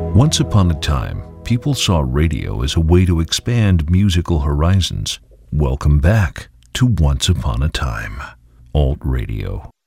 Once upon a time, people saw radio as a way to expand musical horizons. Welcome back to Once Upon a Time. Alt Radio.